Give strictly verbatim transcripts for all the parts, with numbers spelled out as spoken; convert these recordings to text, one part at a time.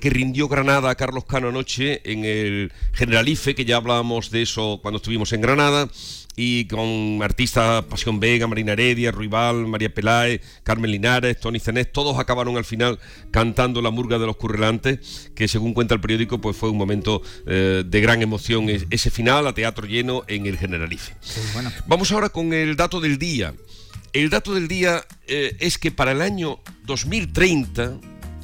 que rindió Granada a Carlos Cano anoche en el Generalife, que ya hablábamos de eso cuando estuvimos en Granada, y con artistas Pasión Vega, Marina Heredia, Ruibal, María Peláez, Carmen Linares, Tony Cenés, todos acabaron al final cantando La Murga de los Currelantes, que según cuenta el periódico pues fue un momento eh, de gran emoción ese final a teatro lleno en el Generalife. Sí, bueno. Vamos ahora con el dato del día. El dato del día eh, es que para el año dos mil treinta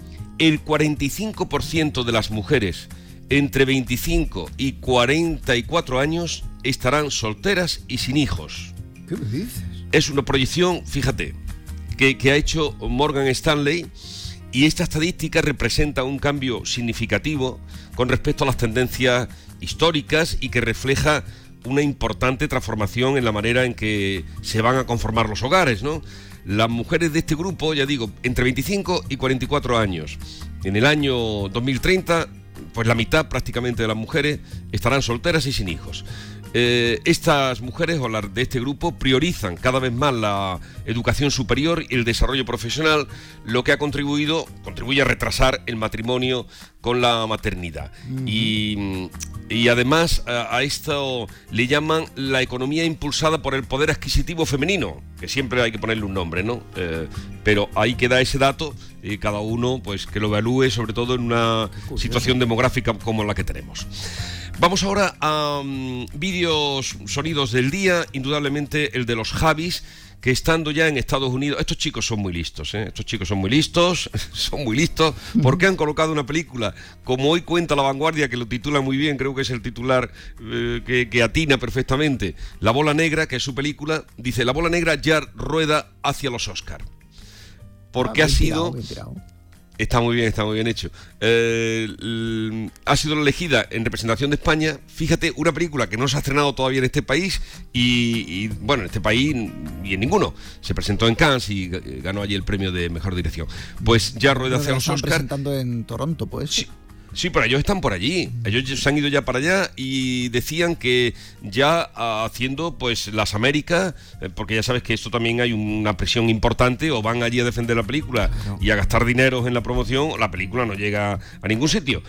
el cuarenta y cinco por ciento de las mujeres entre veinticinco y cuarenta y cuatro años estarán solteras y sin hijos. ¿Qué me dices? Es una proyección, fíjate, que, que ha hecho Morgan Stanley, y esta estadística representa un cambio significativo con respecto a las tendencias históricas y que refleja una importante transformación en la manera en que se van a conformar los hogares, ¿no? Las mujeres de este grupo, ya digo, entre veinticinco y cuarenta y cuatro años. En el año dos mil treinta, pues la mitad prácticamente de las mujeres estarán solteras y sin hijos. Eh, estas mujeres o las de este grupo priorizan cada vez más la educación superior y el desarrollo profesional, lo que ha contribuido, contribuye a retrasar el matrimonio con la maternidad. Uh-huh. Y, y además a, a esto le llaman la economía impulsada por el poder adquisitivo femenino, que siempre hay que ponerle un nombre, ¿no? Eh, pero ahí queda ese dato y cada uno pues que lo evalúe, sobre todo en una situación demográfica como la que tenemos. Vamos ahora a um, vídeos, sonidos del día, indudablemente el de los Javis, que estando ya en Estados Unidos, estos chicos son muy listos, ¿eh? estos chicos son muy listos, son muy listos, porque han colocado una película, como hoy cuenta La Vanguardia, que lo titula muy bien, creo que es el titular eh, que, que atina perfectamente, La Bola Negra, que es su película, dice, La Bola Negra ya rueda hacia los Oscar, porque ah, ha sido... Tirado, Está muy bien, está muy bien hecho. Eh, l- ha sido elegida en representación de España. Fíjate, una película que no se ha estrenado todavía en este país y, y bueno, en este país y en ninguno. Se presentó en Cannes y g- ganó allí el premio de mejor dirección. Pues ya rueda hacia los Oscar. Presentando en Toronto, pues. Sí. Sí, pero ellos están por allí, ellos se han ido ya para allá y decían que ya haciendo pues las Américas, eh, porque ya sabes que esto también hay una presión importante, o van allí a defender la película claro. y a gastar dineros en la promoción, o la película no llega a ningún sitio,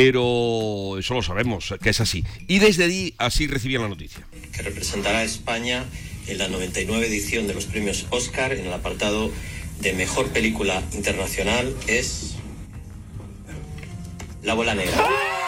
pero eso lo sabemos, que es así. Y desde allí así recibían la noticia. Que representará a España en la noventa y nueve edición de los premios Oscar en el apartado de Mejor Película Internacional es... La Bola Negra.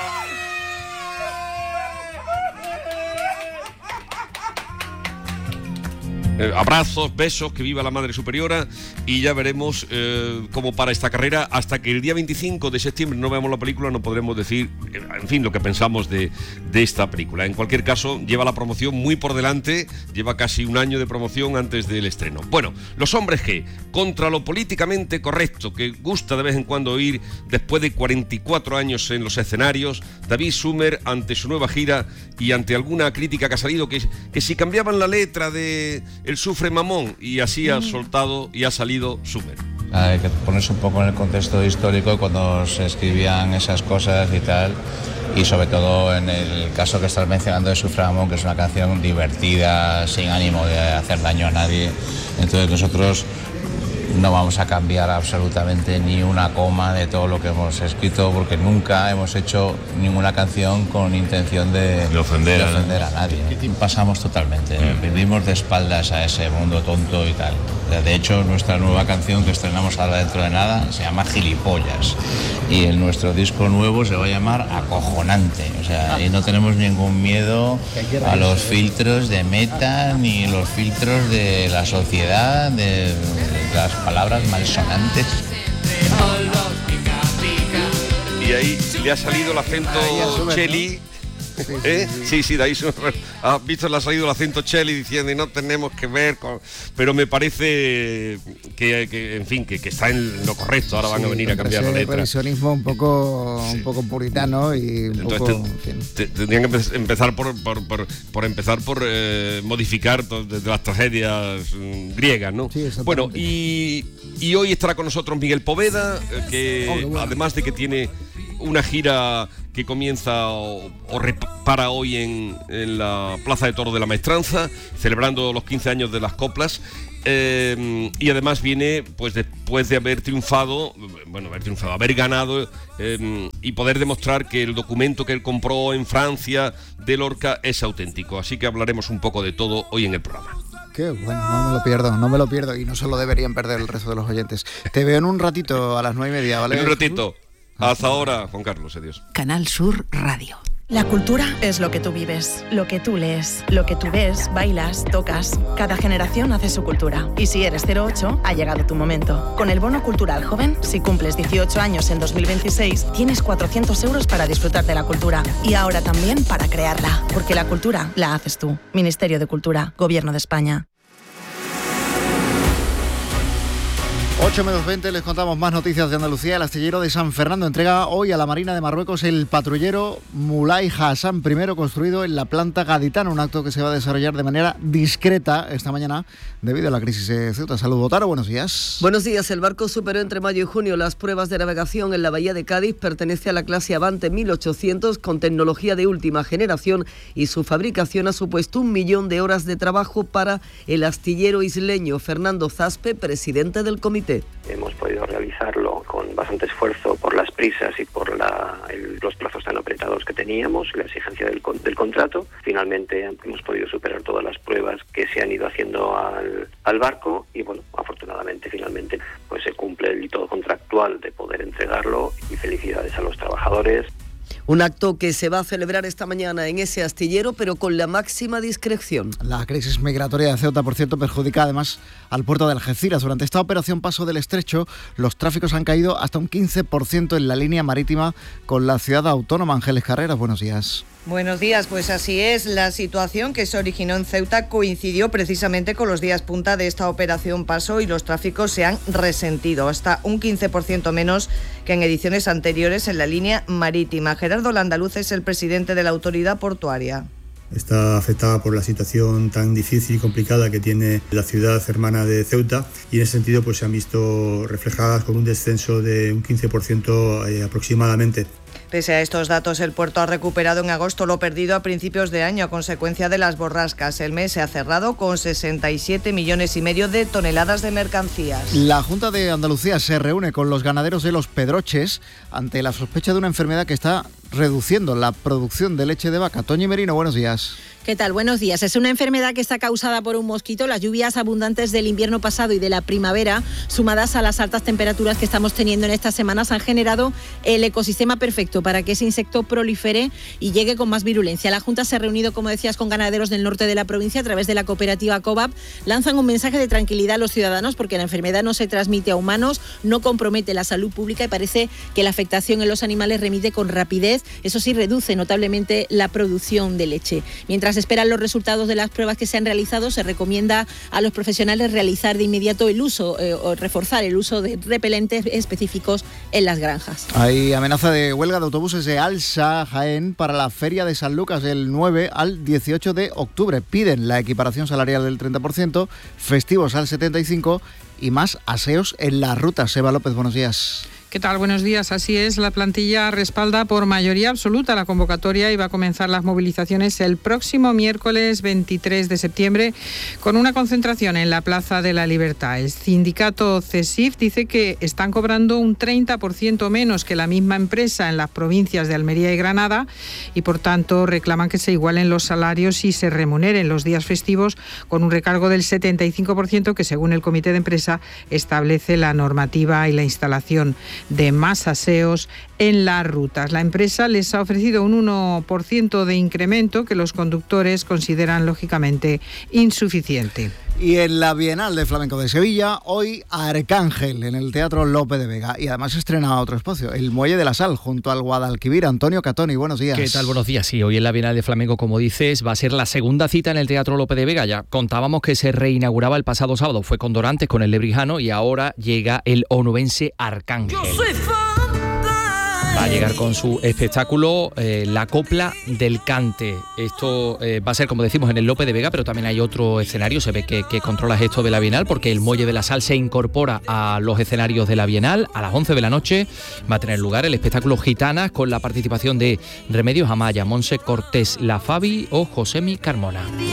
Eh, abrazos, besos, que viva la Madre Superiora, y ya veremos eh, cómo para esta carrera. Hasta que el día veinticinco de septiembre no veamos la película, no podremos decir, eh, en fin, lo que pensamos de, de esta película. En cualquier caso, lleva la promoción muy por delante, lleva casi un año de promoción antes del estreno. Bueno, Los Hombres G, contra lo políticamente correcto, que gusta de vez en cuando oír después de cuarenta y cuatro años en los escenarios, David Sumer ante su nueva gira y ante alguna crítica que ha salido, que, que si cambiaban la letra de El Sufre Mamón, y así ha soltado y ha salido Sumer. Hay que ponerse un poco en el contexto histórico cuando se escribían esas cosas y tal, y sobre todo en el caso que estás mencionando de Sufre Mamón, que es una canción divertida, sin ánimo de hacer daño a nadie. Entonces nosotros no vamos a cambiar absolutamente ni una coma de todo lo que hemos escrito, porque nunca hemos hecho ninguna canción con intención de, de ofender, de ofender a nadie. Pasamos totalmente, mm. vivimos de espaldas a ese mundo tonto y tal. De hecho, nuestra nueva canción que estrenamos ahora dentro de nada se llama Gilipollas, y en nuestro disco nuevo se va a llamar Acojonante. O sea, y no tenemos ningún miedo a los filtros de Meta ni los filtros de la sociedad, de las palabras malsonantes. Y ahí le ha salido el acento Cheli. ¿Eh? Sí, sí, de ahí has visto, le ha salido el acento Cheli diciendo y no tenemos que ver con... Pero me parece que, que en fin, que, que está en lo correcto. Ahora sí, van a venir a cambiar la letra. Revisionismo un poco, sí. un poco puritano y un Entonces, poco... Te, en fin. te, tendrían que empezar por, por, por, por empezar por eh, modificar desde las tragedias mm, griegas, ¿no? Sí, bueno, y, y hoy estará con nosotros Miguel Poveda, eh, que oh, bueno. además de que tiene una gira que comienza o, o para hoy en, en la Plaza de Toros de la Maestranza, celebrando los quince años de las coplas. Eh, y además viene pues después de haber triunfado, bueno, haber triunfado, haber ganado eh, y poder demostrar que el documento que él compró en Francia de Lorca es auténtico. Así que hablaremos un poco de todo hoy en el programa. Qué bueno, no me lo pierdo, no me lo pierdo y no se lo deberían perder el resto de los oyentes. Te veo en un ratito a las nueve y media, ¿vale? En un ratito. Hasta ahora, Juan Carlos, adiós. Canal Sur Radio. La cultura es lo que tú vives, lo que tú lees, lo que tú ves, bailas, tocas. Cada generación hace su cultura. Y si eres cero ocho, ha llegado tu momento. Con el Bono Cultural Joven, si cumples dieciocho años en dos mil veintiséis, tienes cuatrocientos euros para disfrutar de la cultura. Y ahora también para crearla. Porque la cultura la haces tú. Ministerio de Cultura, Gobierno de España. ocho menos veinte, les contamos más noticias de Andalucía. El astillero de San Fernando entrega hoy a la Marina de Marruecos el patrullero Mulay Hassan I, construido en la planta gaditana, un acto que se va a desarrollar de manera discreta esta mañana debido a la crisis de Ceuta. Saludos, Taro, buenos días. Buenos días. El barco superó entre mayo y junio las pruebas de navegación en la bahía de Cádiz. Pertenece a la clase Avante mil ochocientos con tecnología de última generación y su fabricación ha supuesto un millón de horas de trabajo para el astillero isleño. Fernando Zaspe, presidente del comité. Hemos podido realizarlo con bastante esfuerzo por las prisas y por la, el, los plazos tan apretados que teníamos y la exigencia del, del contrato. Finalmente hemos podido superar todas las pruebas que se han ido haciendo al, al barco y bueno, afortunadamente finalmente pues se cumple el hito contractual de poder entregarlo y felicidades a los trabajadores. Un acto que se va a celebrar esta mañana en ese astillero, pero con la máxima discreción. La crisis migratoria de Ceuta, por cierto, perjudica además al puerto de Algeciras. Durante esta operación Paso del Estrecho, los tráficos han caído hasta un quince por ciento en la línea marítima con la ciudad autónoma. Ángeles Carreras, buenos días. Buenos días, pues así es. La situación que se originó en Ceuta coincidió precisamente con los días punta de esta operación Paso y los tráficos se han resentido, hasta un quince por ciento menos que en ediciones anteriores en la línea marítima. Gerardo Landaluz es el presidente de la autoridad portuaria. Está afectada por la situación tan difícil y complicada que tiene la ciudad hermana de Ceuta y en ese sentido pues se han visto reflejadas con un descenso de un quince por ciento eh, aproximadamente. Pese a estos datos, el puerto ha recuperado en agosto lo perdido a principios de año a consecuencia de las borrascas. El mes se ha cerrado con sesenta y siete millones y medio de toneladas de mercancías. La Junta de Andalucía se reúne con los ganaderos de Los Pedroches ante la sospecha de una enfermedad que está reduciendo la producción de leche de vaca. Toñi Merino, buenos días. ¿Qué tal? Buenos días. Es una enfermedad que está causada por un mosquito. Las lluvias abundantes del invierno pasado y de la primavera, sumadas a las altas temperaturas que estamos teniendo en estas semanas, han generado el ecosistema perfecto para que ese insecto prolifere y llegue con más virulencia. La Junta se ha reunido, como decías, con ganaderos del norte de la provincia a través de la cooperativa COVAP. Lanzan un mensaje de tranquilidad a los ciudadanos porque la enfermedad no se transmite a humanos, no compromete la salud pública y parece que la afectación en los animales remite con rapidez. Eso sí, reduce notablemente la producción de leche. Mientras se esperan los resultados de las pruebas que se han realizado, se recomienda a los profesionales realizar de inmediato el uso eh, o reforzar el uso de repelentes específicos en las granjas. Hay amenaza de huelga de autobuses de Alsa, Jaén, para la Feria de San Lucas del nueve al dieciocho de octubre. Piden la equiparación salarial del treinta por ciento, festivos al setenta y cinco por ciento y más aseos en las rutas. Seba López, buenos días. ¿Qué tal? Buenos días. Así es, la plantilla respalda por mayoría absoluta la convocatoria y va a comenzar las movilizaciones el próximo miércoles veintitrés de septiembre con una concentración en la Plaza de la Libertad. El sindicato CESIF dice que están cobrando un treinta por ciento menos que la misma empresa en las provincias de Almería y Granada y por tanto reclaman que se igualen los salarios y se remuneren los días festivos con un recargo del setenta y cinco por ciento que según el comité de empresa establece la normativa y la instalación de más aseos en las rutas. La empresa les ha ofrecido un uno por ciento de incremento que los conductores consideran lógicamente insuficiente. Y en la Bienal de Flamenco de Sevilla, hoy Arcángel en el Teatro Lope de Vega. Y además estrena otro espacio, el Muelle de la Sal, junto al Guadalquivir. Antonio Catoni, buenos días. ¿Qué tal? Buenos días. Sí, hoy en la Bienal de Flamenco, como dices, va a ser la segunda cita en el Teatro Lope de Vega. Ya contábamos que se reinauguraba el pasado sábado, fue con Dorantes, con el Lebrijano, y ahora llega el onubense Arcángel. Yo soy fan. Va a llegar con su espectáculo eh, La Copla del Cante. Esto eh, va a ser, como decimos, en el Lope de Vega, pero también hay otro escenario. Se ve que, que controlas esto de la Bienal, porque el Muelle de la Sal se incorpora a los escenarios de la Bienal. A las once de la noche va a tener lugar el espectáculo Gitanas, con la participación de Remedios Amaya, Monse Cortés, La Fabi o Josemi Carmona.